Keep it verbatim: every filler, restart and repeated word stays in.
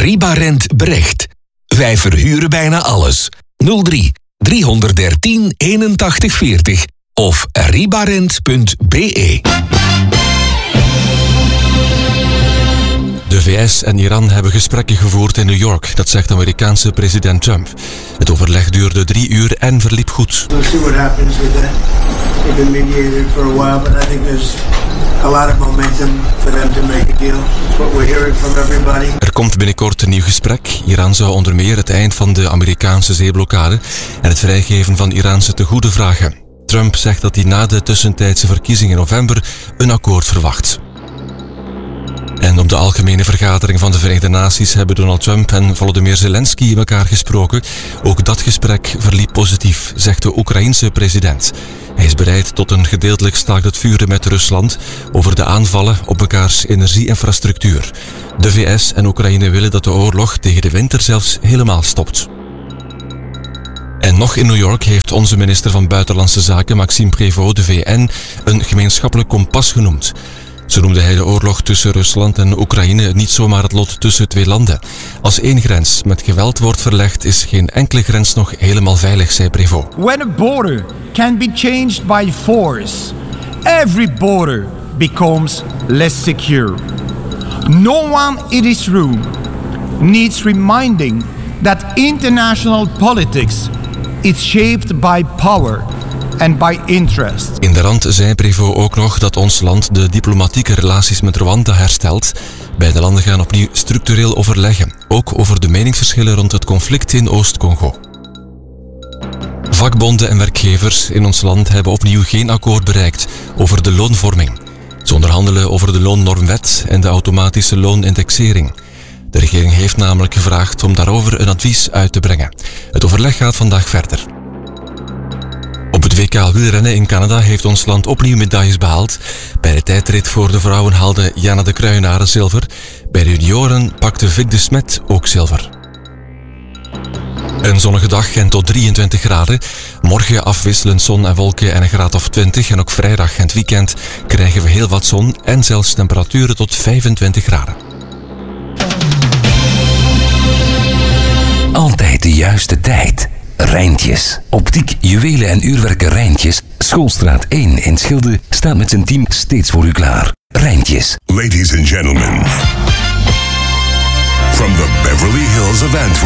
Ribarent Brecht. Wij verhuren bijna alles. nul drie driehonderddertien eenentachtig veertig of ribarent punt be. De V S en Iran hebben gesprekken gevoerd in New York, dat zegt Amerikaanse president Trump. Het overleg duurde drie uur en verliep goed. We'll see what happens with that. They've been mediated for a while, but I think there's a lot of momentum for them to make a deal. That's what we're hearing from everybody. Er komt binnenkort een nieuw gesprek. Iran zou onder meer het eind van de Amerikaanse zeeblokkade en het vrijgeven van Iraanse tegoeden vragen. Trump zegt dat hij na de tussentijdse verkiezingen in november een akkoord verwacht. En op de algemene vergadering van de Verenigde Naties hebben Donald Trump en Volodymyr Zelensky elkaar gesproken. Ook dat gesprek verliep positief, zegt de Oekraïense president. Hij is bereid tot een gedeeltelijk staakt het vuren met Rusland over de aanvallen op mekaars energieinfrastructuur. De V S en Oekraïne willen dat de oorlog tegen de winter zelfs helemaal stopt. En nog in New York heeft onze minister van Buitenlandse Zaken, Maxime Prévost, de V N een gemeenschappelijk kompas genoemd. Zo noemde hij de oorlog tussen Rusland en Oekraïne niet zomaar het lot tussen twee landen. Als één grens met geweld wordt verlegd, is geen enkele grens nog helemaal veilig, zei Prévost. When a border can be changed by force, every border becomes less secure. No one in this room needs reminding that international politics is shaped by power and by interest. In de rand zei Prévost ook nog dat ons land de diplomatieke relaties met Rwanda herstelt. Beide landen gaan opnieuw structureel overleggen, ook over de meningsverschillen rond het conflict in Oost-Congo. Vakbonden en werkgevers in ons land hebben opnieuw geen akkoord bereikt over de loonvorming. Ze onderhandelen over de loonnormwet en de automatische loonindexering. De regering heeft namelijk gevraagd om daarover een advies uit te brengen. Het overleg gaat vandaag verder. Op het W K wielrennen in Canada heeft ons land opnieuw medailles behaald. Bij de tijdrit voor de vrouwen haalde Jana de Kruijenaren zilver. Bij de junioren pakte Vic de Smet ook zilver. Een zonnige dag en tot drieëntwintig graden. Morgen afwisselend zon en wolken en een graad of twintig. En ook vrijdag en het weekend krijgen we heel wat zon en zelfs temperaturen tot vijfentwintig graden. Altijd de juiste tijd. Rijntjes. Optiek, juwelen en uurwerken Rijntjes. Schoolstraat één in Schilde staat met zijn team steeds voor u klaar. Rijntjes. Ladies and gentlemen, from the Beverly Hills of Antwerp.